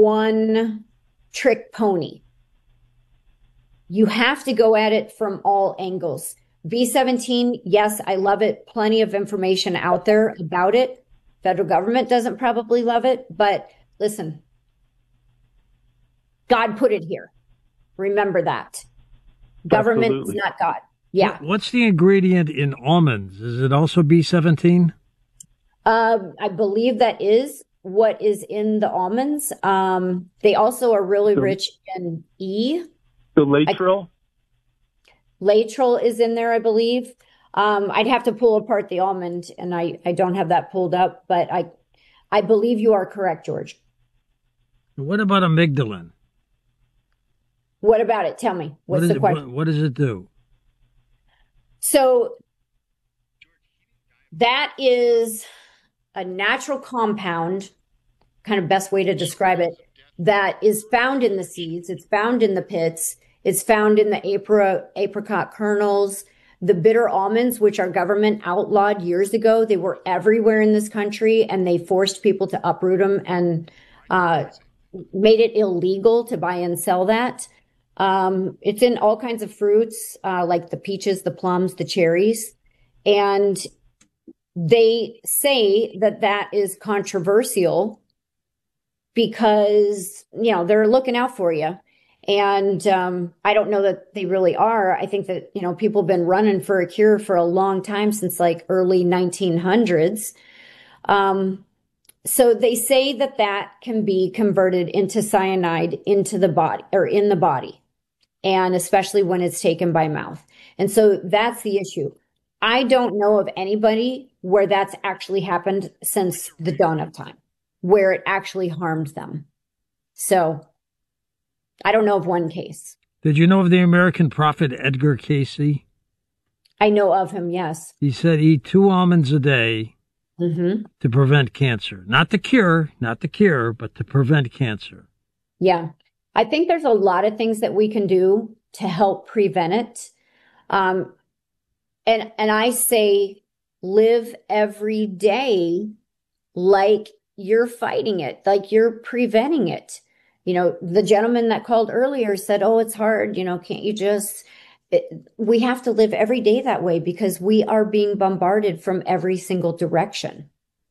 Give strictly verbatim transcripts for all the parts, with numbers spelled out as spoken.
one trick pony. You have to go at it from all angles. B seventeen, yes, I love it. Plenty of information out there about it. Federal government doesn't probably love it, but listen, God put it here. Remember that. Government Absolutely. Is not God. Yeah. What's the ingredient in almonds? Is it also B seventeen? Um, I believe that is what is in the almonds. Um, they also are really the, rich in E. The Laetrile? Laetrile is in there, I believe. Um, I'd have to pull apart the almond, and I, I don't have that pulled up, but I I believe you are correct, George. What about amygdalin? What about it? Tell me. What's what the it, question? What, what does it do? So that is a natural compound, kind of best way to describe it, that is found in the seeds. It's found in the pits. It's found in the apri- apricot kernels, the bitter almonds, which our government outlawed years ago. They were everywhere in this country, and they forced people to uproot them and uh, made it illegal to buy and sell that. Um, it's in all kinds of fruits, uh, like the peaches, the plums, the cherries. And they say that that is controversial because, you know, they're looking out for you. And um, I don't know that they really are. I think that, you know, people have been running for a cure for a long time, since like early nineteen hundreds. Um, so they say that that can be converted into cyanide into the body or in the body, and especially when it's taken by mouth. And so that's the issue. I don't know of anybody where that's actually happened since the dawn of time, where it actually harmed them. So I don't know of one case. Did you know of the American prophet Edgar Cayce? I know of him, yes. He said eat two almonds a day mm-hmm. to prevent cancer. Not the cure, not the cure, but to prevent cancer. Yeah. I think there's a lot of things that we can do to help prevent it. Um, and, and I say live every day like you're fighting it, like you're preventing it. You know, the gentleman that called earlier said, oh, it's hard. You know, can't you just, it, we have to live every day that way because we are being bombarded from every single direction.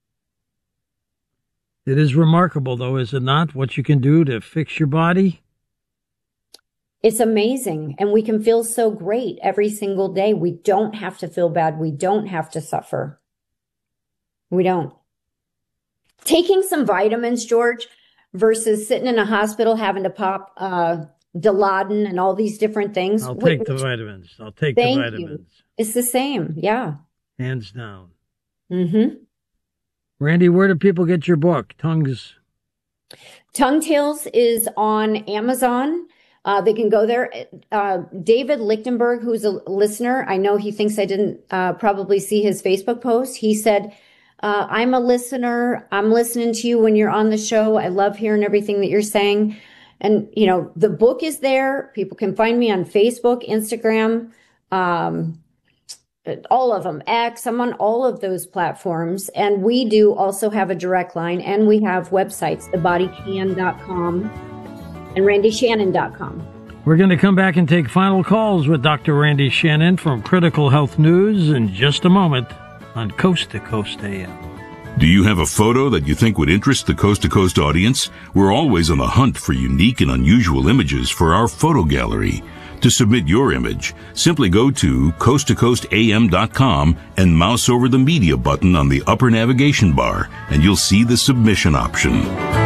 It is remarkable, though, is it not, what you can do to fix your body? It's amazing. And we can feel so great every single day. We don't have to feel bad. We don't have to suffer. We don't. Taking some vitamins, George, versus sitting in a hospital having to pop uh, Dilaudid and all these different things. I'll take which, the vitamins. I'll take the vitamins. You. It's the same. Yeah. Hands down. Mm-hmm. Randy, where do people get your book, Tongues? Tongue Tales is on Amazon. Uh, they can go there. Uh, David Lichtenberg, who's a listener, I know he thinks I didn't uh, probably see his Facebook post. He said, uh, I'm a listener. I'm listening to you when you're on the show. I love hearing everything that you're saying. And, you know, the book is there. People can find me on Facebook, Instagram, um, all of them, X. I'm on all of those platforms. And we do also have a direct line, and we have websites, the body can dot com and randy shannon dot com. We're going to come back and take final calls with Doctor Randy Shannon from Critical Health News in just a moment on Coast to Coast A M. Do you have a photo that you think would interest the Coast to Coast audience? We're always on the hunt for unique and unusual images for our photo gallery. To submit your image, simply go to coast to coast a m dot com and mouse over the media button on the upper navigation bar, and you'll see the submission option.